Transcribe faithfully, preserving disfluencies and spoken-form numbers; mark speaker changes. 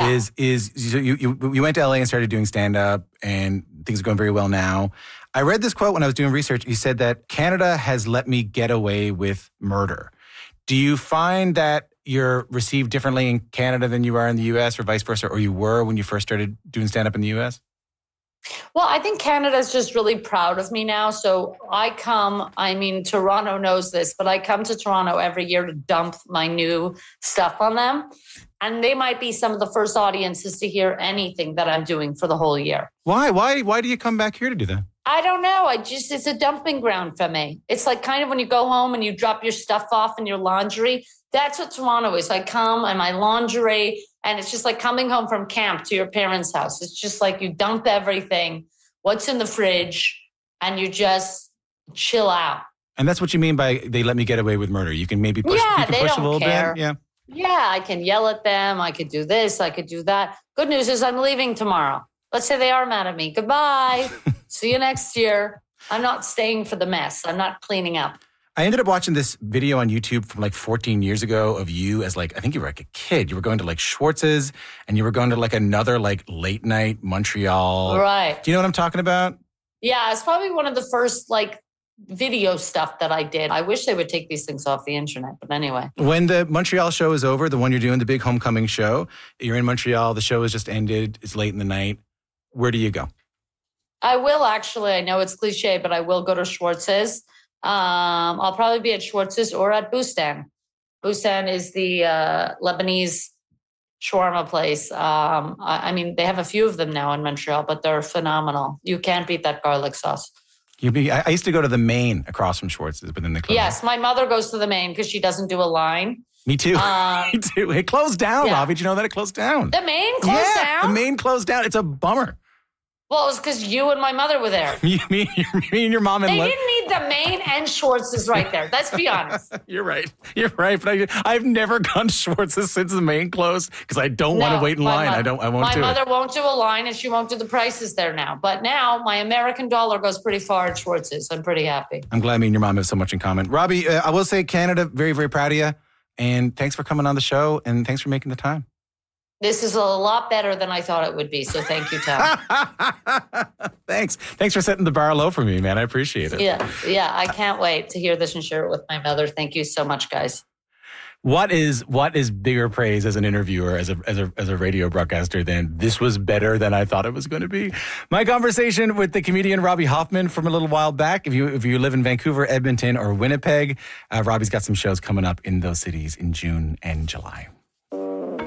Speaker 1: is is you, you you went to L A and started doing stand-up, and things are going very well now. I read this quote when I was doing research. You said that Canada has let me get away with murder. Do you find that you're received differently in Canada than you are in the U S or vice versa, or you were when you first started doing stand-up in the U S?
Speaker 2: Well, I think Canada's just really proud of me now. So I come, I mean, Toronto knows this, but I come to Toronto every year to dump my new stuff on them. And they might be some of the first audiences to hear anything that I'm doing for the whole year.
Speaker 1: Why? Why? Why do you come back here to do that?
Speaker 2: I don't know. I just, it's a dumping ground for me. It's like kind of when you go home and you drop your stuff off in your laundry. That's what Toronto is. I come and my lingerie, and it's just like coming home from camp to your parents' house. It's just like you dump everything, what's in the fridge, and you just chill out.
Speaker 1: And that's what you mean by they let me get away with murder. You can maybe push,
Speaker 2: yeah,
Speaker 1: you can
Speaker 2: they
Speaker 1: push
Speaker 2: don't
Speaker 1: a little
Speaker 2: care.
Speaker 1: bit. Yeah.
Speaker 2: Yeah, I can yell at them. I could do this. I could do that. Good news is I'm leaving tomorrow. Let's say they are mad at me. Goodbye. See you next year. I'm not staying for the mess. I'm not cleaning up.
Speaker 1: I ended up watching this video on YouTube from like fourteen years ago of you as like, I think you were like a kid. You were going to like Schwartz's and you were going to like another like late night Montreal.
Speaker 2: Right.
Speaker 1: Do you know what I'm talking about?
Speaker 2: Yeah, it's probably one of the first like video stuff that I did. I wish they would take these things off the internet, but anyway.
Speaker 1: When the Montreal show is over, the one you're doing, the big homecoming show, you're in Montreal, the show has just ended, it's late in the night. Where do you go?
Speaker 2: I will actually, I know it's cliche, but I will go to Schwartz's. Um, I'll probably be at Schwartz's or at Bustan. Bustan is the uh, Lebanese shawarma place. Um, I, I mean, they have a few of them now in Montreal, but they're phenomenal. You can't beat that garlic sauce.
Speaker 1: You be, I used to go to the Main across from Schwartz's, but then they closed.
Speaker 2: Yes, my mother goes to the Main because she doesn't do a line.
Speaker 1: Me too.
Speaker 2: Um,
Speaker 1: Me too. It closed down,
Speaker 2: yeah.
Speaker 1: Robbie. Did you know that it closed down?
Speaker 2: The Main closed
Speaker 1: yeah,
Speaker 2: down?
Speaker 1: The Main closed down. It's a bummer.
Speaker 2: Well, it was because you and my mother were there.
Speaker 1: me, me, me and your mom and
Speaker 2: They
Speaker 1: Le-
Speaker 2: didn't need the Main and Schwartz's right there. Let's be honest.
Speaker 1: You're right. You're right. But I, I've never gone to Schwartz's since the Main closed because I don't
Speaker 2: No,
Speaker 1: want to wait in line.
Speaker 2: mother,
Speaker 1: I don't. I won't
Speaker 2: my
Speaker 1: do it.
Speaker 2: My mother won't do a line, and she won't do the prices there now. But now my American dollar goes pretty far at Schwartz's. I'm pretty happy.
Speaker 1: I'm glad me and your mom have so much in common. Robbie, uh, I will say Canada, very, very proud of you. And thanks for coming on the show, and thanks for making the time.
Speaker 2: This is a lot better than I thought it would be, so thank you, Tom.
Speaker 1: Thanks. Thanks for setting the bar low for me, man. I appreciate it.
Speaker 2: Yeah, yeah. I can't wait to hear this and share it with my mother. Thank you so much, guys.
Speaker 1: What is what is bigger praise as an interviewer, as a as a as a radio broadcaster than this was better than I thought it was going to be? My conversation with the comedian Robbie Hoffman from a little while back. If you if you live in Vancouver, Edmonton, or Winnipeg, uh, Robbie's got some shows coming up in those cities in June and July.